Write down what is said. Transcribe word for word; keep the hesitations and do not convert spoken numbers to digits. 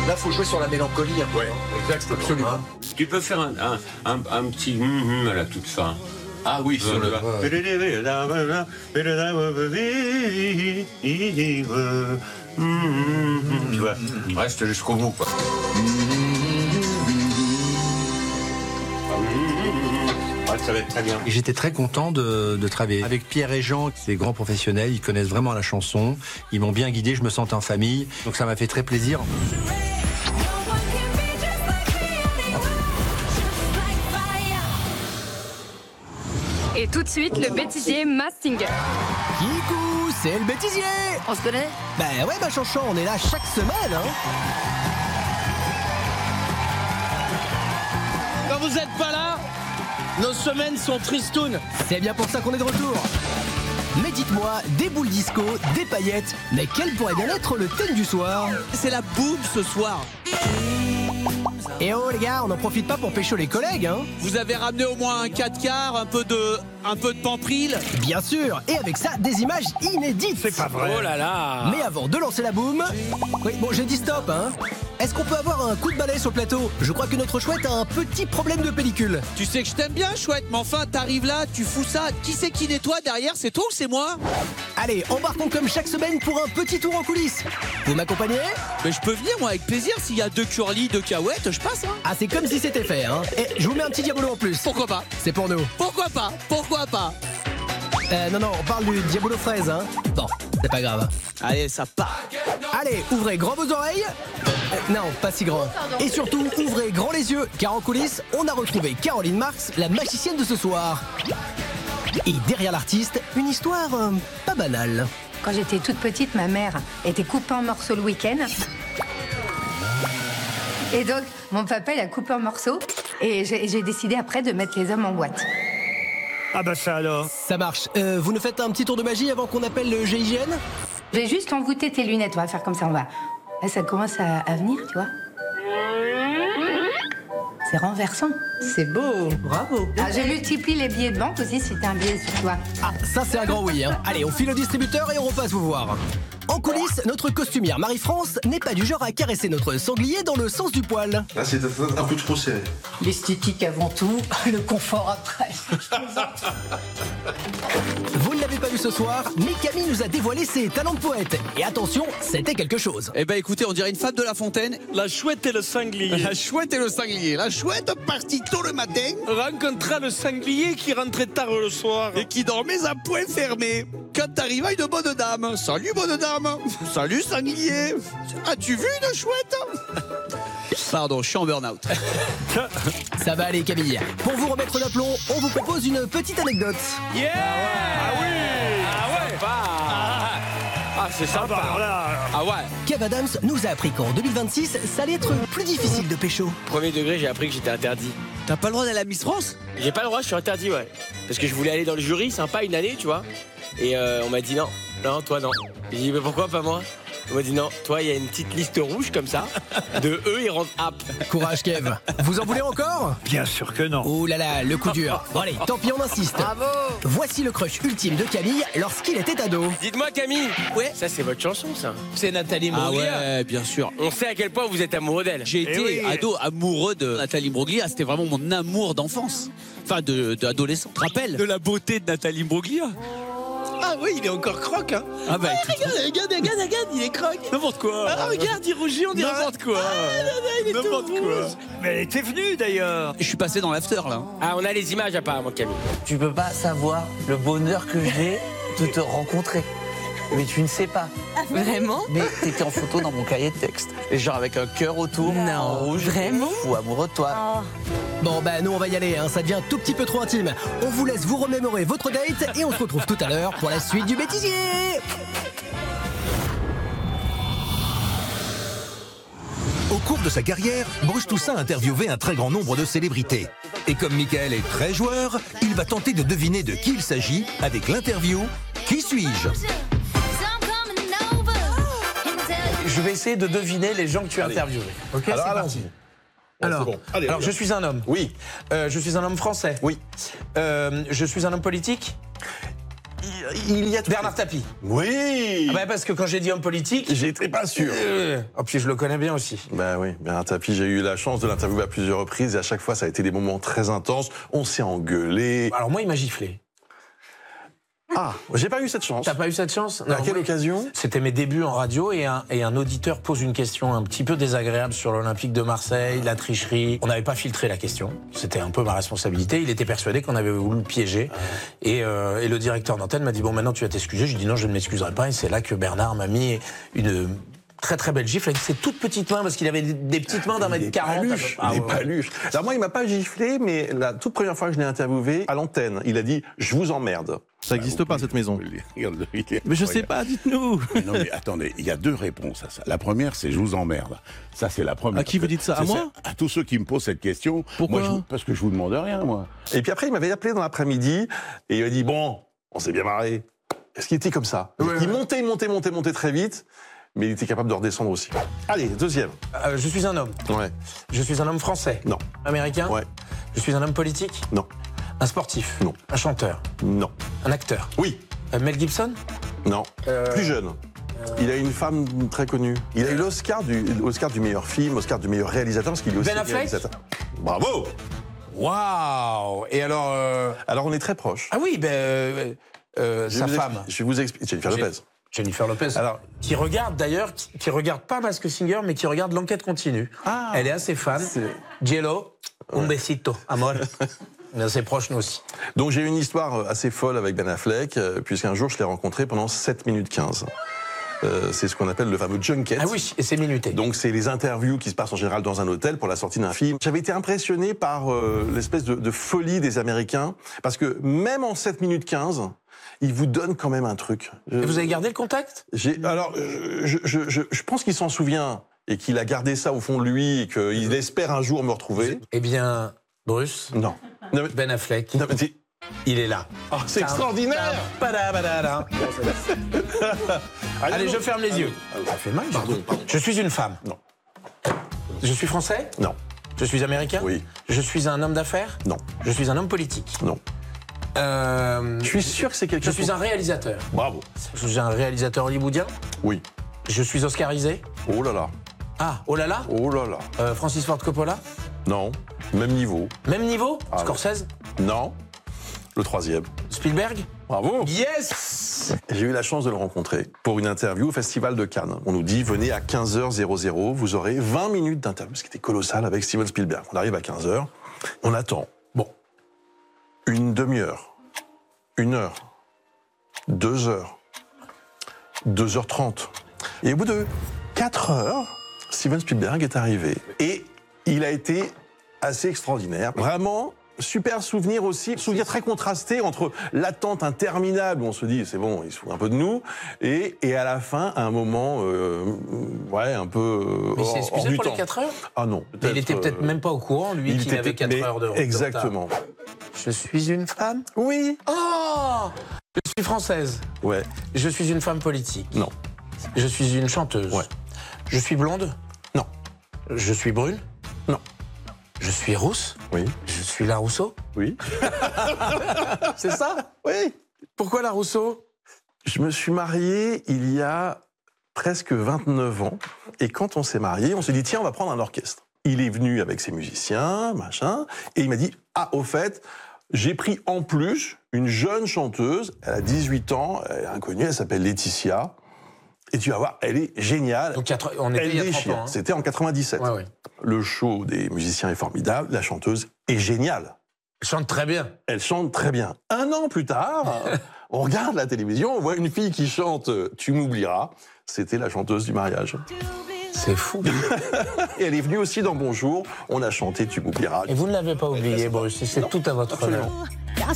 Là, faut jouer sur la mélancolie. Hein, ouais, exactement. Absolument. Hein. Tu peux faire un, un, un, un petit mm-hmm à la toute fin. Ah oui, sur le... Tu vois, reste jusqu'au bout, quoi. Ouais, ça va être très bien. Et j'étais très content de, de travailler avec Pierre et Jean, ces grands professionnels, ils connaissent vraiment la chanson, ils m'ont bien guidé, je me sentais en famille, donc ça m'a fait très plaisir. Et tout de suite, le bêtisier Mastinger. Kikou, c'est le bêtisier. On se connaît? Ben ouais, ma chanson, on est là chaque semaine, hein. Quand vous êtes pas là, nos semaines sont tristounes. C'est bien pour ça qu'on est de retour. Mais dites-moi, des boules disco, des paillettes, mais quel pourrait bien être le thème du soir? C'est la boum ce soir. Et oh les gars, on n'en profite pas pour pécho les collègues, hein. Vous avez ramené au moins un quatre quarts, un peu de, un peu de pampril. Bien sûr, et avec ça, des images inédites. C'est pas vrai. Oh là là. Mais avant de lancer la boum... Oui, bon, j'ai dit stop, hein. Est-ce qu'on peut avoir un coup de balai sur le plateau? Je crois que notre chouette a un petit problème de pellicule. Tu sais que je t'aime bien, chouette, mais enfin, t'arrives là, tu fous ça. Qui c'est qui nettoie derrière? C'est toi ou c'est moi? Allez, embarquons comme chaque semaine pour un petit tour en coulisses. Vous m'accompagnez? Mais je peux venir, moi, avec plaisir. S'il y a deux curly, deux cahuètes, je passe, hein. Ah, c'est comme si c'était fait, hein. Et je vous mets un petit diabolo en plus. Pourquoi pas? C'est pour nous. Pourquoi pas? Pourquoi pas? Euh, non, non, on parle du diabolo fraise, hein. Bon, c'est pas grave. Allez, ça part. Allez, ouvrez grand vos oreilles. Euh, non, pas si grand. Et surtout, ouvrez grand les yeux, car en coulisses, on a retrouvé Caroline Marx, la magicienne de ce soir. Et derrière l'artiste, une histoire euh, pas banale. Quand j'étais toute petite, ma mère était coupée en morceaux le week-end. Et donc, mon papa, il a coupé en morceaux. Et j'ai j'ai décidé après de mettre les hommes en boîte. Ah bah ça alors. Ça marche. Euh, vous nous faites un petit tour de magie avant qu'on appelle le G I G N? Je vais juste envoûter tes lunettes, on va faire comme ça, on va... Là, ça commence à, à venir, tu vois. C'est renversant. C'est beau. Bravo. Ah, je multiplie les billets de banque aussi si t'as un billet sur toi. Ah, ça c'est un grand oui, hein. Allez, on file au distributeur et on repasse vous voir. En coulisses, notre costumière Marie-France n'est pas du genre à caresser notre sanglier dans le sens du poil. Ah, c'est un peu trop serré. L'esthétique avant tout, le confort après. Vous ne l'avez pas vu ce soir, mais Camille nous a dévoilé ses talents de poète. Et attention, c'était quelque chose. Eh ben écoutez, on dirait une femme de La Fontaine. La chouette et le sanglier. La chouette et le sanglier. La chouette partit tôt le matin, rencontra le sanglier qui rentrait tard le soir et qui dormait à point fermé. Quand arriva une bonne dame. Salut bonne dame. Salut sanglier. As-tu vu une chouette? Pardon, je suis en burn-out. Ça va aller Camille. Pour vous remettre d'aplomb, on vous propose une petite anecdote. Yeah. Ah oui. Ah ouais. Ah, ah c'est sympa. Ah, bah, là. Ah ouais. Kev Adams nous a appris qu'en deux mille vingt-six, ça allait être plus difficile de pécho. Premier degré, j'ai appris que j'étais interdit. T'as pas le droit d'aller à Miss France? J'ai pas le droit, je suis interdit, ouais. Parce que je voulais aller dans le jury, sympa, une année, tu vois. Et euh, on m'a dit non, non, toi non. J'ai dit mais pourquoi pas moi? On m'a dit non, toi il y a une petite liste rouge comme ça. De eux, ils rentrent app. Courage Kev. Vous en voulez encore? Bien sûr que non. Oh là là, le coup dur. Bon allez, tant pis, on insiste. Bravo. Voici le crush ultime de Camille lorsqu'il était ado. Dites-moi Camille. Ouais. Ça c'est votre chanson ça. C'est Nathalie Imbruglia. Ah ouais, bien sûr. On sait à quel point vous êtes amoureux d'elle. J'ai été oui. ado amoureux de Nathalie Imbruglia. C'était vraiment mon amour d'enfance. Enfin, de, de adolescent. Tu te rappelles de la beauté de Nathalie Imbruglia? Ah oui, il est encore croque, hein. Ah bah, ah, regarde, regarde, regarde, regarde, il est croque. N'importe quoi. Ah, regarde, il rougit, on dirait n'importe quoi. Ah, là, là, il est n'importe tout quoi. Rouge. Mais elle était venue d'ailleurs. Je suis passé dans l'after là. Ah, on a les images apparemment, Camille. Tu peux pas savoir le bonheur que j'ai de te rencontrer. Mais tu ne sais pas. Ah, vraiment? Mais t'étais en photo dans mon cahier de texte. Et genre avec un cœur autour, non, en rouge. Vraiment? Fou amoureux de toi. Oh. Bon bah nous on va y aller, hein. Ça devient tout petit peu trop intime. On vous laisse vous remémorer votre date et on se retrouve tout à l'heure pour la suite du bêtisier. Au cours de sa carrière, Bruce Toussaint a interviewé un très grand nombre de célébrités. Et comme Michael est très joueur, il va tenter de deviner de qui il s'agit avec l'interview « Qui suis-je » Je vais essayer de deviner les gens que tu as interviewés. Ok, alors allons-y. Alors, bon. Allez, alors je suis un homme. Oui. Euh, je suis un homme français. Oui. Euh, je suis un homme politique. il, il y a tout. Bernard Tapie. Oui. Ah bah parce que quand j'ai dit homme politique, j'étais pas sûr. Euh, oh, puis je le connais bien aussi. Ben oui, Bernard Tapie, j'ai eu la chance de l'interviewer à plusieurs reprises et à chaque fois ça a été des moments très intenses. On s'est engueulé. Alors moi, il m'a giflé. Ah, j'ai pas eu cette chance. T'as pas eu cette chance? Non, à quelle occasion? C'était mes débuts en radio et un, et un auditeur pose une question un petit peu désagréable sur l'Olympique de Marseille, la tricherie. On n'avait pas filtré la question. C'était un peu ma responsabilité. Il était persuadé qu'on avait voulu le piéger. Et, euh, et le directeur d'antenne m'a dit, bon, maintenant tu vas t'excuser. J'ai dit, non, je ne m'excuserai pas. Et c'est là que Bernard m'a mis une très très belle gifle avec ses toutes petites mains, parce qu'il avait des petites mains d'un mètre quarante. Ah, des paluches. Alors moi, il m'a pas giflé, mais la toute première fois que je l'ai interviewé, à l'antenne, il a dit « Je vous emmerde ». Ça n'existe pas, cette maison. Mais je sais pas, dites-nous. Non, mais attendez, il y a deux réponses à ça. La première, c'est « je vous emmerde ». Ça, c'est la première. À qui vous dites ça? À moi? À tous ceux qui me posent cette question. Pourquoi? Moi, je, parce que je vous demande rien, moi. Et puis après, il m'avait appelé dans l'après-midi, et il m'a dit « Bon, on s'est bien marré ». Est-ce qu'il était comme ça? ouais, Il ouais. montait, montait, montait, montait très vite. Mais il était capable de redescendre aussi. Allez, deuxième. Euh, je suis un homme. Ouais. Je suis un homme français. Non. Américain. Ouais. Je suis un homme politique. Non. Un sportif. Non. Un chanteur. Non. Un acteur. Oui. Euh, Mel Gibson. Non. Euh... Plus jeune. Il a une femme très connue. Il a eu l'Oscar du, l'Oscar du meilleur film, l'Oscar du meilleur réalisateur, parce qu'il est aussi Ben Affleck. réalisateur. Bravo. Waouh. Et alors euh... Alors on est très proches. Ah oui, ben euh, euh, sa femme. Je vais vous expliquer. Jennifer Lopez. Jennifer Lopez. Alors, qui regarde d'ailleurs, qui, qui regarde pas Masked Singer, mais qui regarde l'enquête continue. Ah, elle est assez fan. Jello, ouais. Un besito, amor. On est assez proches, nous aussi. Donc j'ai une histoire assez folle avec Ben Affleck, puisqu'un jour je l'ai rencontré pendant sept minutes quinze. Euh, c'est ce qu'on appelle le fameux junket. Ah oui, et c'est minuté. Donc c'est les interviews qui se passent en général dans un hôtel pour la sortie d'un film. J'avais été impressionné par euh, l'espèce de, de folie des Américains, parce que même en sept minutes quinze, ils vous donnent quand même un truc. Je... Et vous avez gardé le contact? J'ai, alors, je, je, je, je pense qu'il s'en souvient et qu'il a gardé ça au fond de lui et qu'il espère un jour me retrouver. Eh bien, Bruce. Non. non mais... Ben Affleck. Non, mais il est là. Oh, c'est extraordinaire. Allez, je ferme les yeux. Ça fait mal. Pardon, pardon. Je suis une femme. Non. Je suis français? Non. Je suis américain? Oui. Je suis un homme d'affaires? Non. Je suis un homme politique? Non. Euh, je suis sûr que c'est quelque je chose. Je suis un réalisateur. Bravo. Je suis un réalisateur hollywoodien? Oui. Je suis oscarisé? Oh là là. Ah, oh là là? Oh là là. Euh, Francis Ford Coppola? Non. Même niveau. Même niveau? Ah, Scorsese? Non. Le troisième. Spielberg? Bravo. Yes. J'ai eu la chance de le rencontrer pour une interview au Festival de Cannes. On nous dit, venez à quinze heures, vous aurez vingt minutes d'interview, ce qui était colossal avec Steven Spielberg. On arrive à quinze heures, on attend. Bon. Une demi-heure. Une heure. Deux heures. Deux heures trente. Et au bout de quatre heures, Steven Spielberg est arrivé. Et il a été assez extraordinaire. Vraiment... Super souvenir aussi, souvenir très contrasté entre l'attente interminable où on se dit c'est bon, il se fout un peu de nous, et, et à la fin un moment, euh, ouais, un peu. Euh, mais il s'est excusé pour les quatre heures? Ah non. Mais il était peut-être euh, même pas au courant, lui, qu'il avait quatre heures de retard. Exactement. Je suis une femme? Oui. Oh! Je suis française. Ouais. Je suis une femme politique. Non. Je suis une chanteuse. Ouais. Je suis blonde? Non. Je suis brune? Non. Je suis rousse? Oui. Je suis la Rousseau? Oui. C'est ça? Oui. Pourquoi la Rousseau? Je me suis marié il y a presque vingt-neuf ans. Et quand on s'est marié, on s'est dit, tiens, on va prendre un orchestre. Il est venu avec ses musiciens, machin, et il m'a dit, ah, au fait, j'ai pris en plus une jeune chanteuse, elle a dix-huit ans, elle est inconnue, elle s'appelle Laetitia. Et tu vas voir, elle est géniale. Donc, on était elle il y a déchire. trente ans, hein. C'était en quatre-vingt-dix-sept. Ouais, ouais. Le show des musiciens est formidable, la chanteuse est géniale. Elle chante très bien. Elle chante très bien. Un an plus tard, on regarde la télévision, on voit une fille qui chante « Tu m'oublieras ». C'était la chanteuse du mariage. C'est fou. Et elle est venue aussi dans Bonjour, on a chanté « Tu m'oublieras ». Et vous ne l'avez pas oublié, Bruce, c'est tout à votre honneur.